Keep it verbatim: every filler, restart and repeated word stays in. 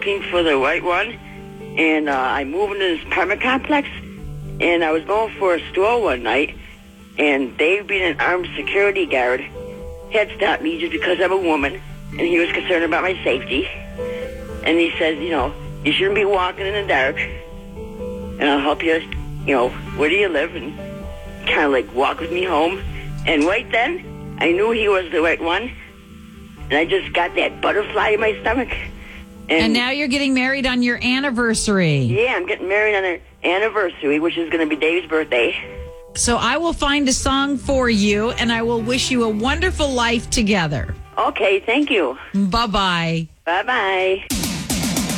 looking for the right one, and uh, I moved into this apartment complex, and I was going for a stroll one night, and Dave, being an armed security guard, had stopped me just because I'm a woman, and he was concerned about my safety. And he says, you know, you shouldn't be walking in the dark, and I'll help you, you know, where do you live, and kind of like walk with me home. And right then, I knew he was the right one, and I just got that butterfly in my stomach. And, and now you're getting married on your anniversary. Yeah, I'm getting married on an anniversary, which is going to be Dave's birthday. So I will find a song for you, and I will wish you a wonderful life together. Okay, thank you. Bye-bye. Bye-bye.